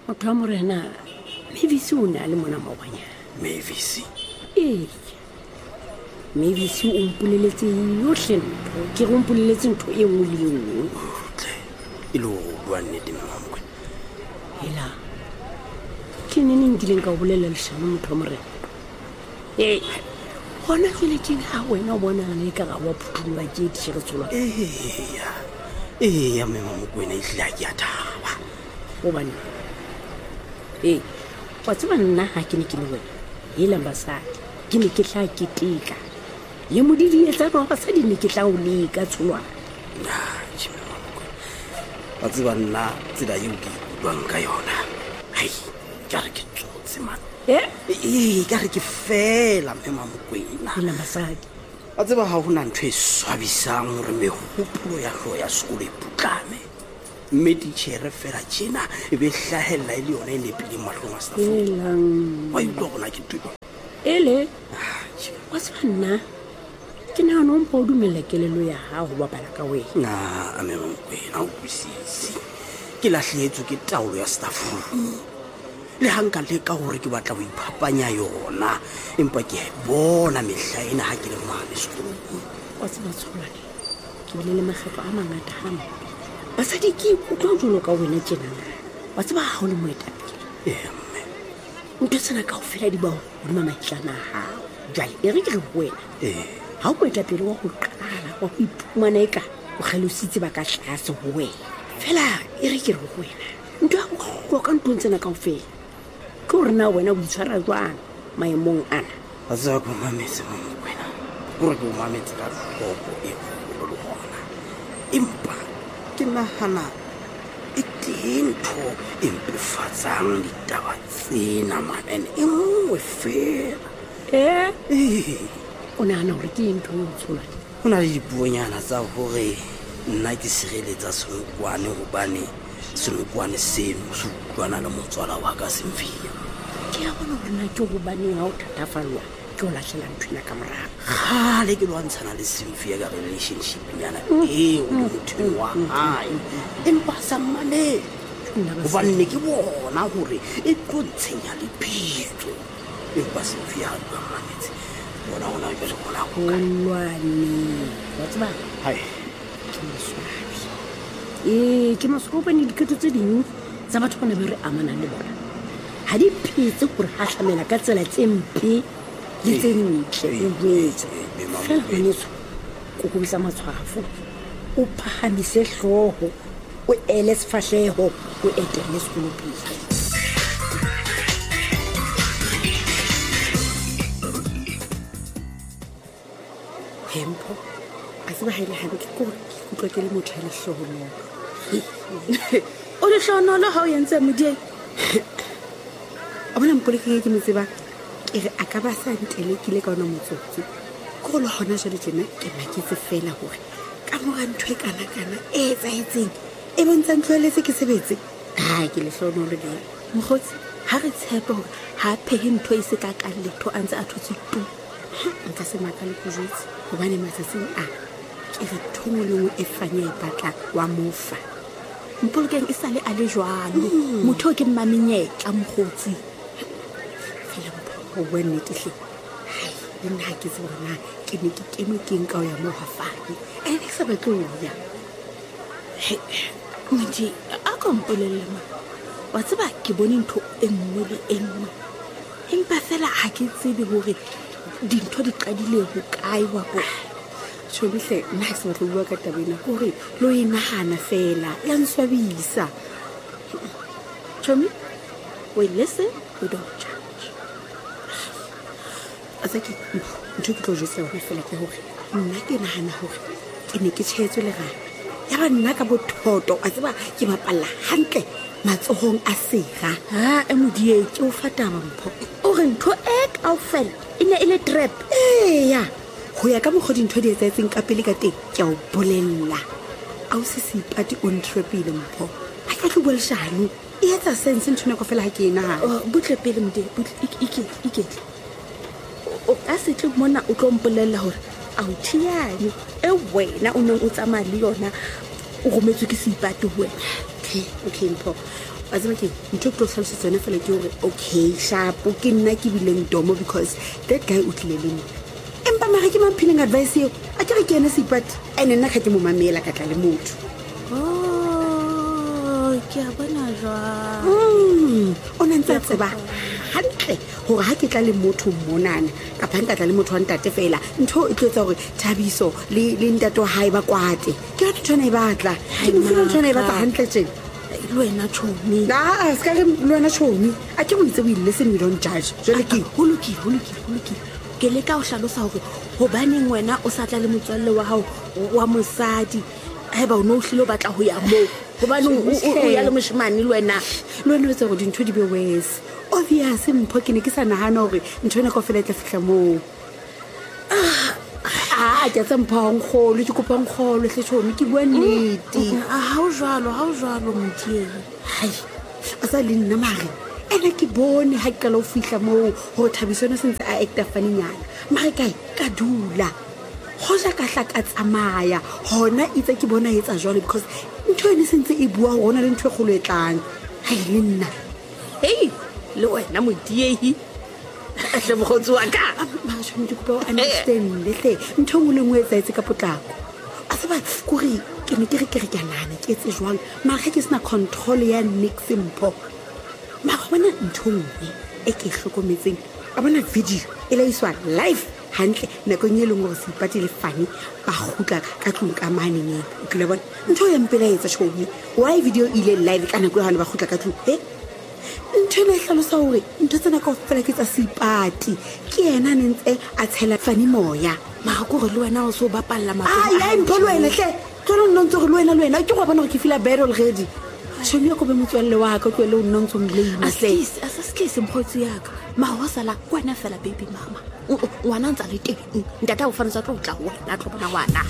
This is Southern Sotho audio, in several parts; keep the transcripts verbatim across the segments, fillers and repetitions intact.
motho wa morena Mavis o ne a le mona maobanya. Mavis ee Mavis o mpoleletse yohle ntho ke go mpoleletse ntho e nngwe le nngwe tle e lo bua nnete mama hela ke neng ngileng ka o bolela leshano motho wa morena ee gona ke le ke ha wena o bona le ka ga wa phutulwa ke di tshego tsola ee ee ya mama mokwena e hla ke a thaba o bana ee wa tseba nna ha ke ne ke le wena hela mbasadi ke ne ke tla ke tika le modidi etsa no basadi ne ke tla o leka tsolwana na tshime mama mokwena wa tseba nna tsela eo ke buang ka yona hai ka re ke tsotse man eh ee ka re ke fela mama mokwena hela mbasadi a tseba ha hona ntho e swabisang hore mehopolo ya hlo ya sekolo e putlame mme titjhere fela tjena e be hlahella e le yona e nepileng mahlong a staff elang wa utlwa gona ke tuba ele wa tseba nna ke na no mpo dumela kelelo ya ha ho bapala ka wena na a mama mokwena o busisi ke lahlehetswe ke taolo ya staff le hanka le ka hore ke batla go iphapanya yona empa ke bona mehla ena ha ke le mane sekolong wa tseba tsholwane ke bile le makgetlo a mangata hama basadi ke utlwa jolo ka wena tjena wa tseba ha o le moetapele ee mme ntho tsena ka o fela di bao o mama tlana ha jale e re ke re wena ee ha o moetapele wa go qala wa go iphumana eka o kgalositse ba ka tlase ho wena fela e re ke re wena ntho ya go ka ntong tsena ka o fela ke gore na wena o itshwara jwang maemong ana a tseba ko mametse mama mokwena gore ke o mametse ka tlhoko e kgolo le gona empa ke nagana e teng ntho e mpefatsang ditaba tsena man e nngwe fela eh ee o nagana gore ke ntho e tsholwane go na le dipuonyana tsa gore nna ke sireletsa senokwane gobane senokwane seno se utlwana le motswala wa ka Semfia ke ya bona gore na ke gobaneng ga o thatafalwa ke o latlhela nthwena ka morago gale ke lwantshana le Semfia ka relationship nyana eo le mothong wa hae empa sa mmaleng gobane ne ke bona gore e tlo ntshenya le pitso empa Semfia a tloa mametse bona gona jale gona golwane wa tseba hai ke maswabi ee ke maswaobane diketo tse dingwe tsa batho bana ba re amanang le bona ga di phetse gore ga tlamela ka tsela tse mpe le tse ntle o boetse fela ngwaneso kokobisa matshwafo o phahamise tlhogo o ele sefatlhego o etele sekolo pele hempo a tseba ga ile gabe ke kore ke kutlwa ke le motho ya letlhogonolo o letlhogonolo ga o yentse modie a bona mpolekeng ke mo tseba ke re a ka ba sa ntelekile ka ona motsotso ke go le gona jale tjena ke maketse fela gore ka mora ntho e kana-kana e etsaetseng e bontsha ntloeletse ke sebetse a ke letlhogonolo le mokgotsi ga re tshepe gore ga a phege ntho e se ka ka letho a ntse a thotse tu nka se maka le go jetse gobane matsatsing a ke re thomo lengwe e fanya e batla wa mofa mpolokeng e sale a le jwalo motho o ke mmamenyetla mokgotsi fela go bua nnetetlhe le nna ga ke tse gorena ke ne ke keno keng ka o ya mo gafane ene ke sa batle o ya modi a ka mpolelema wa tseba ke bone ntho e nngwe le e nngwe empa fela ga ke tsebe gore dintho di qadile go kae wa go tšhomihle nna ke se batle bua ka tabena gore lo e nagana fela ya nswabisa Chomi, we listen, we don't judge. a tsa ke ntho ke tlo jesa gore fela ke gore nna ke nagana gore ke ne ke tšhetswe le gana ya ba nna ka bothoto a tseba ke bapalla hantle matsogong a sega ha e modie ke o fataba mpho o re ntho e ka o fela e ne e le trap eya go ya ka mokgwa dintho di etsaetseng ka pele ka teng ke a o bolella a o se seipati o ntrapile mpho ga ke tlo boleshano e etsa sense ntho nako fela ga ke e nagana butle pele modie iketle o ka se tle mona o tlo mpolelela gore a o thiane e wena o neng o tsamaya le yona o rometswe ke seipati ho wena okay okay mpho a tseba ke ntho ke tlo tlhalosetsa yone fela ke hore okay sharp ke nna ke bileng domo because that guy o tlile le nna empa mara ke mamphiling advice eo a ke re ke ene seipati ene nna ga ke mo mamela ka tla le motho oh ke a bona jwa o ne ntse a tseba hantle gore ha ke tla le motho monana kapa nka tla le motho wa ntate fela ntho e tlo etsa gore Thabiso le le ntate wa hae ba kwate ke yona ntho e batla ke mofela ntho e batla hantle tjena le wena chomi ah ska re le wena chomi a ke go itse we listen we don't judge jole ke ho lokile ho lokile ho lokile ke le ka o hlalosa hore hobaneng wena o sa tla le motswalle wa hao wa mosadi haeba o no hlilo batla ho ya mo hobaneng o ya le moshimane le wena le wena o etsa gore dintho di be worse obvious mpho ke ne ke sa nahana hore ntho ena ka fela tla fihla moo ah ke tsa mpho ngkholo ke kopa ngkholo hle chomi ke bua nnete ha o jwalo ha o jwalo mothieng hai a sa le nna mare ena ke bone ha ke kala o fihla moo ho Thabisona sentse a acta faninyana mare kae ka dula ho ja ka hla ka tsamaya hona itse ke bona etsa jwalo because ntho ene sentse e bua hona le ntho e kholo e tlang hai le nna hey le wena motiehi a hle mogotsi wa ka ma tshwane ke kopa o understand le hle ntho ngwe le ngwe etsa itse ka potlako a se ba kuri ke ne ke re ke re ke nana ke etse jwang mara ga ke sena control ya Nick Simpho ma bona ntho ngwe e ke hlokometseng a bona video e la iswa live hantle nako nye leng gore seipati le fane ba gutla ka tlong ka mane ne o kile bona ntho ya mpela etsa chomi why video ile live ka nako ya ba gutla ka tlong he ntho le hlalosa hore ntho tsena ka fela ke tsa seipati ke yena nentse a tshela fane moya ma go re le wena o so bapalla mafelo ai ai mpho le wena hle tsona nno ntse go le wena le wena ke go bona gore ke feel bad already shoni go be motswalle wa ka tlo le o nna ntse mo leina hle asasikise mphotsi yaka ma wa sala kwena fela baby mama ngwana ntse le teng ntata o fantsha tlo tla wena tlo bona ngwana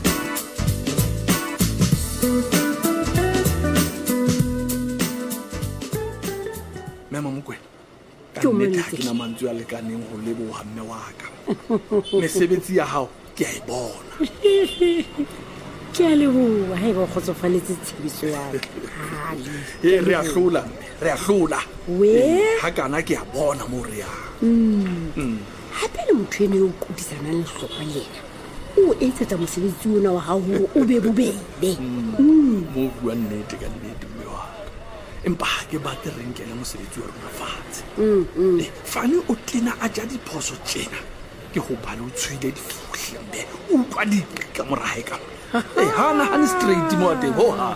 mama mokwe ka nnete ha ke na mantswe a lekaneng go leboga mme wa ka mesebetsi ya hao ke a e bona ke a leboga ha e ba kgotsofaletse tshebiso ya ka e re a hlola re a hlola we ha kana ke a bona mo re ya mm hape le motho ene o kudisana le hlopha lena o etsetsa mosebetsi ona wa hao hore o be bobebe mo bua nnete ka nnete mme wa empa ke ba te renkele mosebetsi wa rona fatshe mm fane o tlina a ja diphoso tjena ke go bala o tshwile difuhle mbe o utlwa di ka morahe ka eh hana han straight mo ate ho ha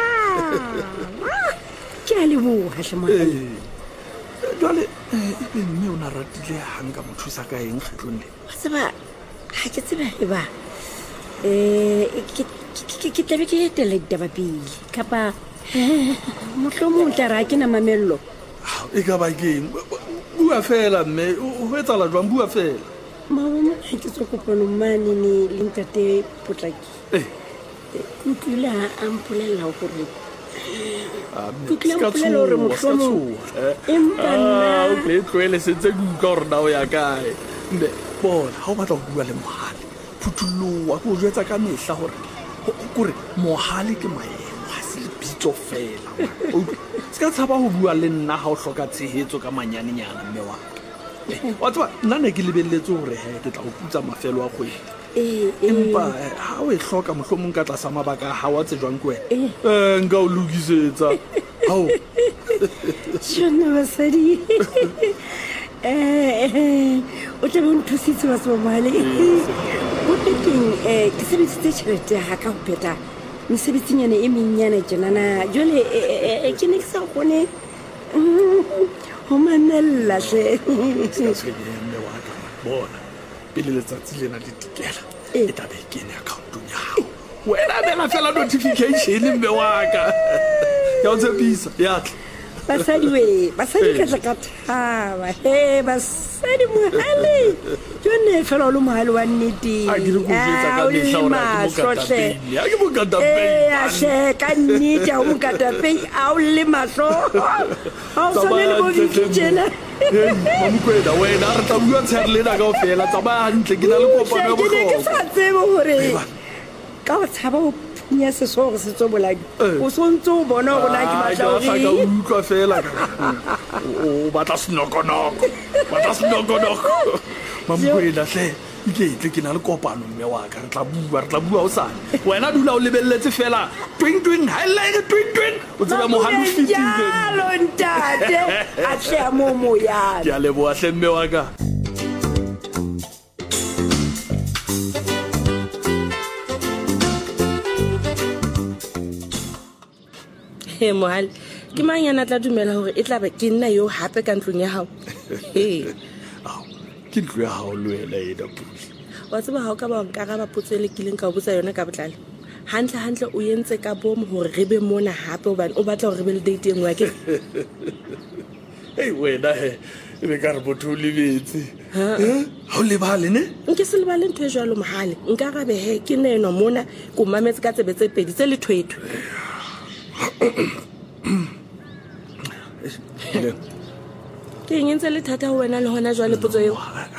ke a leboga hle mona jwale e mme o na ratile hanga mo thusa ka eng kgetlong le tseba ha ke tseba e ba eh ke ke tlabe ke tele daba pele kapa mohlomong tla ra ke na mamello e ka ba ke bua fela mme o etsa la jwang bua fela mama ke tso kopano mane ne le ntate potlaki eh kutlula ampolella gore ka tsore mohlomong empa nna o le tlwele setse go ka rona o ya kae mme bona ha o batla go bua le mohale phutulloa go jwetsa ka mehla gore gore mohale ke maemo ha se lebitso fela o ska tsaba go bua le nna ha o hloka tshehetso ka manyanenyana mme wa wa tsaba nna ne ke lebelletse gore he ke tla go putsa mafelo a kgwedi empa ha o e hloka mohlomong ka tlasa mabaka ha wa tsejwang ko wena eh nka o lokisetsa hao shona basadi eh o tla bo nthusitse wa tswa male o teng eh ke sebeditse tšhelete ya ka go pheta mesebetsing e mennyana tjenana jole ke ne ke sa gone ho mamella hle mme wa ka bona pele letsatsi lena di tikela e tabe ke ne account ya hao wena bela fela notification mme wa ka ya o tsebisa ya basadi we basadi ka tla ka thaba he basadi mohale jone fela o le mohale wa nnete a ke re go jetsa ka mehla ora ke mo katapeng ya ke mo katapeng eh a she ka nnete a mo katapeng a o le mahlo a o sone le bo ditjena mamukweda wena re tla bua tsherlena ka ofela tsa ba hantle ke na le kopano go ke sa tsebo hore ka o tshaba ya sesoro se tsobolaki o sontse o bona gore na ke batla ka gore utlwa fela o batla senokonoko batla senokonoko mamkwena hle iketle ke na le kopano mme wa ka re tla bua re tla bua o sane wena dula o lebelletse fela twing twing highlight twing twing o tseba mohalo fitile jalo ntate a tle mo moyana ke a leboa hle mme wa ka he mohale ke mang yana tla dumela hore e tla ba ke nna yo hape ka ntlong ya hao he ao ke ntlo ya hao le wena ena Puli wa tseba ha o ka ba nkaraba potso e lekileng ka o botsa yona ka botlale hantle hantle o yentse ka bomo hore re be mona hape hobane o batla hore re be le date e nngwe ke hei wena he e be ka re botho o lebetse ha o lebale ne nke se lebale ntho e jwalo mohale nkarabe he ke nna enwa mona ko mametse ka tsebe tse pedi tse le thwetho ke eng ntse le thata ho wena le hona jwale potso eo